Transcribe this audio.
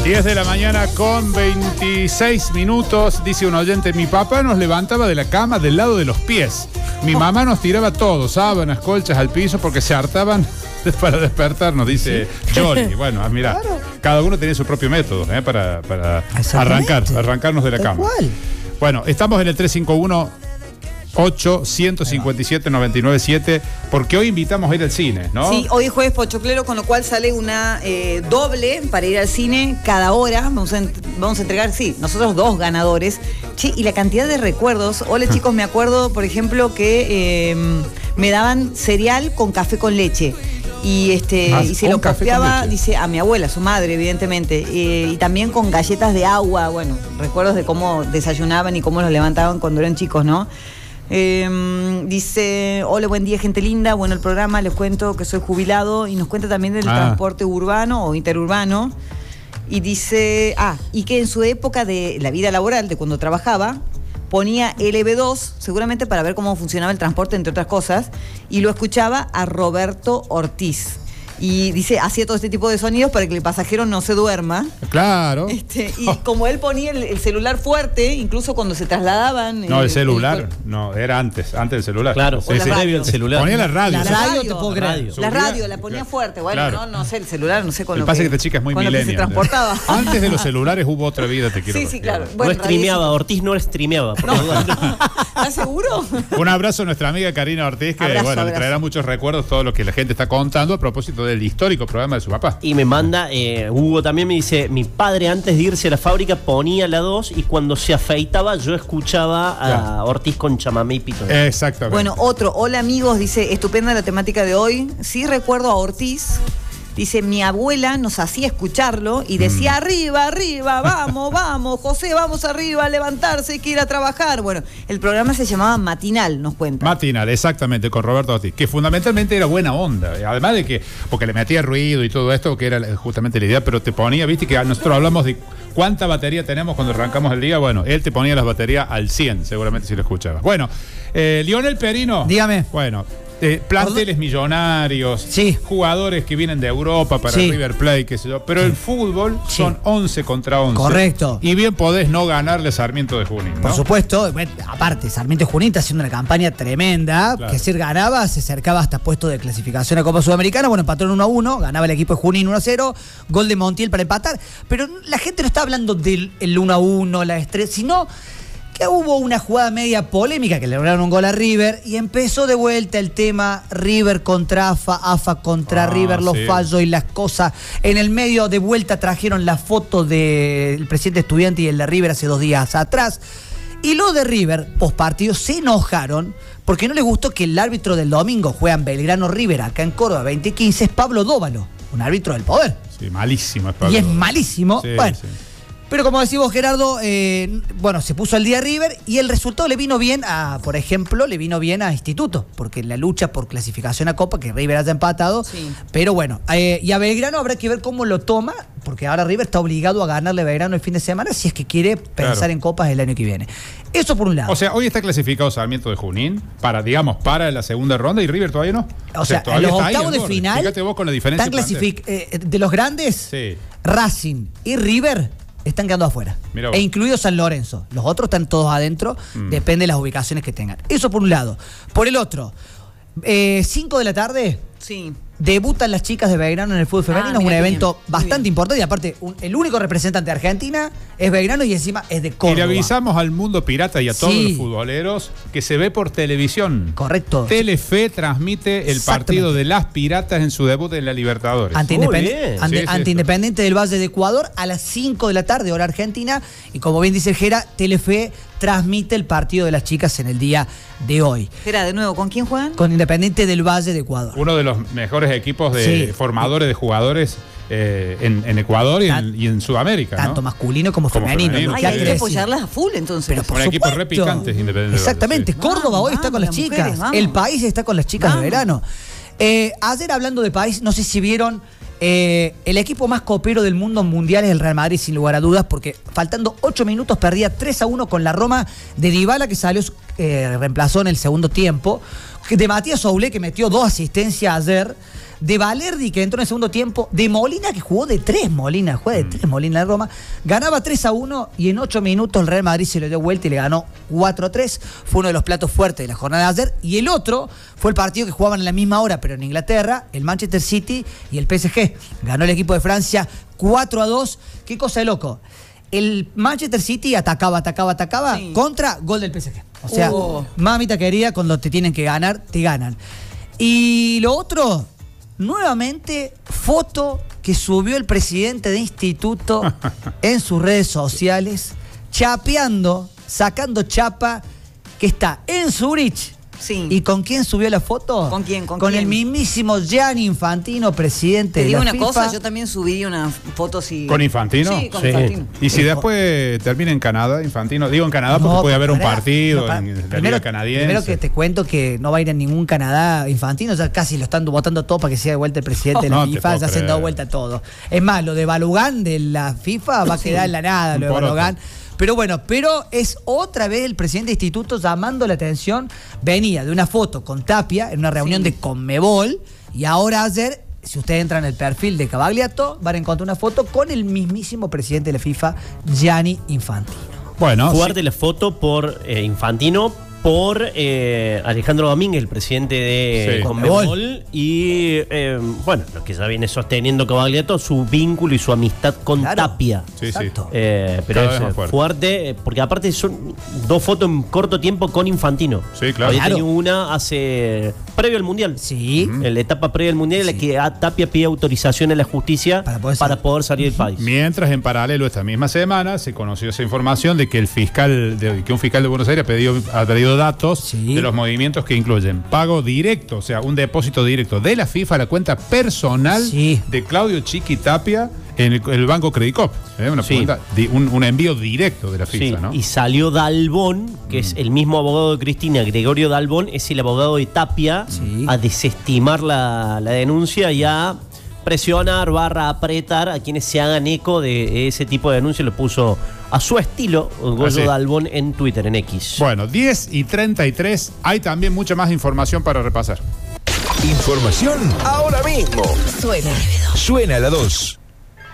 10 de la mañana con 26 minutos. Dice un oyente: mi papá nos levantaba de la cama del lado de los pies. Mi mamá nos tiraba todo, sábanas, colchas al piso porque se hartaban para despertarnos, dice Johnny. Bueno, mira, claro, cada uno tiene su propio método para arrancarnos de la cama. ¿Cuál? Bueno, estamos en el 351-8-157-997, porque hoy invitamos a ir al cine, ¿no? Sí, hoy es jueves pochoclero, con lo cual sale una doble para ir al cine cada hora. Vamos a entregar, sí, nosotros 2 ganadores. Che, y la cantidad de recuerdos. Hola, chicos, me acuerdo, por ejemplo, que me daban cereal con café con leche. Y se lo copiaba, dice, a mi abuela, su madre, evidentemente. Y también con galletas de agua. Bueno, recuerdos de cómo desayunaban y cómo los levantaban cuando eran chicos, ¿no? Dice: hola, buen día, gente linda. Bueno, el programa, les cuento que soy jubilado. Y nos cuenta también del transporte urbano o interurbano. Y dice, y que en su época de la vida laboral, de cuando trabajaba, ponía LB2, seguramente para ver cómo funcionaba el transporte, entre otras cosas, y lo escuchaba a Roberto Ortiz. Y dice, hacía todo este tipo de sonidos para que el pasajero no se duerma. Claro. Y como él ponía el celular fuerte, incluso cuando se trasladaban... No, el celular, no, era antes del celular. Claro, sí, previo el celular. Ponía la radio. La radio, la ponía fuerte. Bueno, claro. no sé, el celular, no sé con lo que... pasa que esta chica es muy millennial. Se transportaba. Antes de los celulares hubo otra vida, te quiero decir. Sí, claro. Bueno, no streameaba, Ortiz no streameaba. ¿Estás seguro? Un abrazo a nuestra amiga Karina Ortiz, que le traerá muchos recuerdos todo lo que la gente está contando a propósito del histórico programa de su papá. Y me manda, Hugo también me dice: mi padre antes de irse a la fábrica ponía la 2 y cuando se afeitaba yo escuchaba a Ortiz con chamamé y pito. Exactamente. Bueno, otro: hola amigos, dice, estupenda la temática de hoy. Sí recuerdo a Ortiz. Dice, mi abuela nos hacía escucharlo y decía, arriba, arriba, vamos, José, vamos arriba, a levantarse, hay que ir a trabajar. Bueno, el programa se llamaba Matinal, nos cuenta. Matinal, exactamente, con Roberto Ortiz, que fundamentalmente era buena onda, además de que, porque le metía ruido y todo esto, que era justamente la idea, pero te ponía, viste que nosotros hablamos de cuánta batería tenemos cuando arrancamos el día. Bueno, él te ponía las baterías al 100, seguramente si lo escuchabas. Bueno, Lionel Perino. Dígame. Bueno, planteles millonarios, sí, jugadores que vienen de Europa para River Plate, qué sé yo, pero el fútbol son 11 contra 11. Correcto. Y bien podés no ganarle a Sarmiento de Junín, ¿no? Por supuesto, aparte, Sarmiento de Junín está haciendo una campaña tremenda, claro, que si ganaba, se acercaba hasta puesto de clasificación a Copa Sudamericana. Bueno, empató en 1-1, ganaba el equipo de Junín 1-0, gol de Montiel para empatar, pero la gente no está hablando del 1-1, la estrés, sino que hubo una jugada media polémica que le lograron un gol a River y empezó de vuelta el tema River contra AFA contra River, los fallos y las cosas. En el medio de vuelta trajeron la foto del presidente estudiante y el de River hace 2 días atrás. Y los de River, postpartido, se enojaron porque no les gustó que el árbitro del domingo juegan Belgrano River acá en Córdoba 2015 es Pablo Dóvalo, un árbitro del poder. Sí, malísimo es Pablo. Y es malísimo. Sí, bueno. Sí. Pero como decís vos, Gerardo, se puso al día River y el resultado le vino bien por ejemplo, le vino bien a Instituto, porque la lucha por clasificación a Copa, que River haya empatado, pero bueno, y a Belgrano habrá que ver cómo lo toma, porque ahora River está obligado a ganarle a Belgrano el fin de semana si es que quiere pensar en Copas el año que viene. Eso por un lado. O sea, hoy está clasificado Sarmiento de Junín para la segunda ronda y River todavía no. O sea en los octavos de final, fíjate vos con la diferencia de los grandes, Racing y River están quedando afuera, e incluido San Lorenzo. Los otros están todos adentro, depende de las ubicaciones que tengan. Eso por un lado. Por el otro, 5 de la tarde, debutan las chicas de Belgrano en el fútbol femenino. Es un evento bastante importante y aparte el único representante de Argentina es Belgrano y encima es de Córdoba. Y le avisamos al mundo pirata y a todos los futboleros que se ve por televisión. Correcto. Telefe transmite el partido de las piratas en su debut en la Libertadores. Ante Independiente del Valle de Ecuador a las 5 de la tarde, hora argentina. Y como bien dice el Gera, Telefe transmite el partido de las chicas en el día de hoy. Gera, de nuevo, ¿con quién juegan? Con Independiente del Valle de Ecuador. Uno de los mejores equipos de formadores de jugadores en Ecuador y en Sudamérica, ¿no? Tanto masculino como femenino. Hay que apoyarlas a full, entonces. Pero por un equipo re picante, Independiente. Exactamente. Córdoba hoy está con las chicas. El país está con las chicas de verano. Ayer, hablando de país, no sé si vieron, el equipo más copero del mundo mundial es el Real Madrid, sin lugar a dudas, porque faltando 8 minutos perdía 3-1 con la Roma de Dybala, que salió, reemplazó en el segundo tiempo, de Matías Soulé, que metió 2 asistencias ayer. de Valerdi, que entró en el segundo tiempo, de Molina, que jugó de 3 Molina, en Roma, ganaba 3-1 y en 8 minutos el Real Madrid se lo dio vuelta y le ganó 4-3. Fue uno de los platos fuertes de la jornada de ayer. Y el otro fue el partido que jugaban a la misma hora, pero en Inglaterra, el Manchester City y el PSG. Ganó el equipo de Francia 4-2. Qué cosa de loco. El Manchester City atacaba, sí, contra gol del PSG. O sea, mamita querida, cuando te tienen que ganar, te ganan. Y lo otro, nuevamente, foto que subió el presidente de instituto en sus redes sociales, chapeando, sacando chapa, que está en Zurich. Sí. ¿Y con quién subió la foto? ¿Con quién? Con el mismísimo Gianni Infantino, presidente de la FIFA. Te digo una cosa, yo también subiría una foto si... ¿Con Infantino? Sí, con Infantino. ¿Y si después termina en Canadá, Infantino? Digo en Canadá porque puede haber un partido en la Liga Canadiense. Primero que te cuento que no va a ir a ningún Canadá Infantino, ya casi lo están votando todo para que sea de vuelta el presidente de la FIFA, ya se han dado vuelta todo. Es más, lo de Balugán de la FIFA va a quedar en la nada, lo de Balugán. Pero bueno, es otra vez el presidente de instituto llamando la atención. Venía de una foto con Tapia en una reunión de Conmebol y ahora ayer, si ustedes entran en el perfil de Cavagliato, van a encontrar una foto con el mismísimo presidente de la FIFA, Gianni Infantino. Bueno, fuerte la foto por Infantino, por Alejandro Domínguez, el presidente de Conmebol, y bueno, lo que ya viene sosteniendo Cavagliato, su vínculo y su amistad con Tapia. Sí, exacto. Pero es fuerte, porque aparte son 2 fotos en corto tiempo con Infantino. Sí, claro. Había tenido una previo al Mundial. Sí. En la etapa previa al Mundial, en la que Tapia pide autorización a la justicia para poder salir del país. Mientras, en paralelo, esta misma semana, se conoció esa información de que un fiscal de Buenos Aires ha traído datos de los movimientos que incluyen pago directo, o sea, un depósito directo de la FIFA a la cuenta personal de Claudio Chiqui Tapia en el Banco Credicop. Un envío directo de la FIFA, ¿no? Y salió Dalbón, que es el mismo abogado de Cristina, Gregorio Dalbón, es el abogado de Tapia, a desestimar la denuncia y a presionar, apretar a quienes se hagan eco de ese tipo de denuncia. Lo puso a su estilo Goyo Dalbón en Twitter, en X. Bueno, 10:33, hay también mucha más información para repasar. Información ahora mismo. Suena la 2.